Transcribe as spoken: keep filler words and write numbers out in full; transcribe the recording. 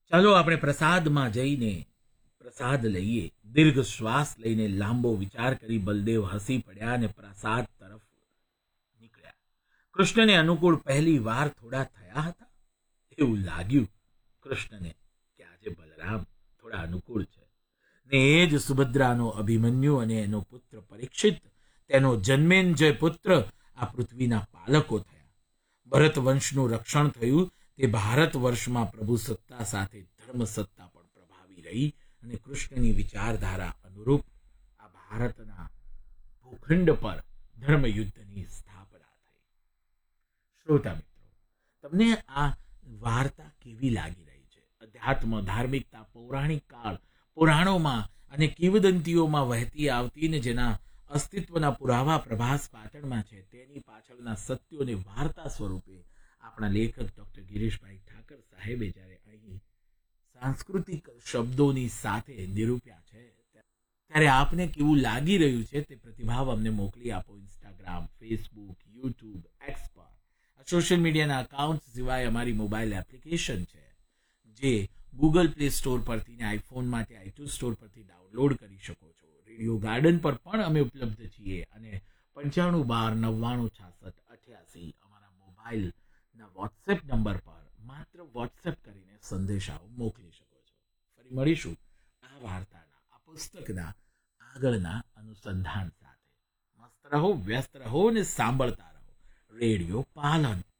ચાલો આપણે પ્રસાદમાં જઈને પ્રસાદ લઈએ. દીર્ઘ શ્વાસ લઈને લાંબો વિચાર કરી બલદેવ હસી પડ્યા અને પ્રસાદ તરફ નીકળ્યા. કૃષ્ણને અનુકૂળ પહેલી વાર થોડા થયા હતા. એવું લાગ્યું કૃષ્ણને કે આજે બલરામ થોડા અનુકૂળ છે ને એ જ સુભદ્રાનો અભિમન્યુ અને એનો પુત્ર પરીક્ષિત, તેનો જન્મેન્જય પુત્ર આ પૃથ્વીના પાલકો થયા. ભરત વંશનું રક્ષણ થયું. તે ભારત વર્ષમાં પ્રભુ સત્તા સાથે ધર્મ સત્તા પણ પ્રભાવી રહી અને કૃષ્ણની વિચારધારા અનુરૂપ આ ભારતના ભૂખંડ પર ધર્મયુદ્ધની સ્થાપના થઈ. શ્રોતા મિત્રો, તમને આ વાર્તા કેવી લાગી રહી છે? અધ્યાત્મ, ધાર્મિકતા, પૌરાણિક કાળ, પુરાણોમાં અને કિંવદંતીઓમાં વહેતી આવતી ને જેના અસ્તિત્વના પુરાવા પ્રભાસ પાટણમાં છે, તેની પાછળના સત્યોને વાર્તા સ્વરૂપે આપણા લેખક ડૉક્ટર ગિરીશભાઈ ઠાકર સાહેબે જ્યારે અહીં સાંસ્કૃતિક શબ્દોની સાથે નિરૂપ્યા છે, ત્યારે આપને કેવું લાગી રહ્યું છે તે પ્રતિભાવ અમને મોકલી આપો. ઇન્સ્ટાગ્રામ, ફેસબુક, યુટ્યુબ, એક્સ પર સોશિયલ મીડિયાના અકાઉન્ટ સિવાય અમારી મોબાઈલ એપ્લિકેશન છે, જે ગૂગલ પ્લે સ્ટોર પરથી ને આઈફોન માટે આઈટ્યુન સ્ટોર પરથી ડાઉનલોડ કરી શકો છો. રેડિયો ગાર્ડન પર પણ અમે ઉપલબ્ધ છીએ અને પંચાણું બાર નવ્વાણું છાસઠ અઠ્યાસી અમારા મોબાઈલના વોટ્સએપ નંબર પર માત્ર વોટ્સએપ કરીને સંદેશાઓ મોકલી શકો છો. ફરી મળીશું આ વાર્તાના, આ પુસ્તકના આગળના અનુસંધાન સાથે. મસ્ત રહો, વ્યસ્ત રહો અને સાંભળતા રહો રેડિયો પાલન.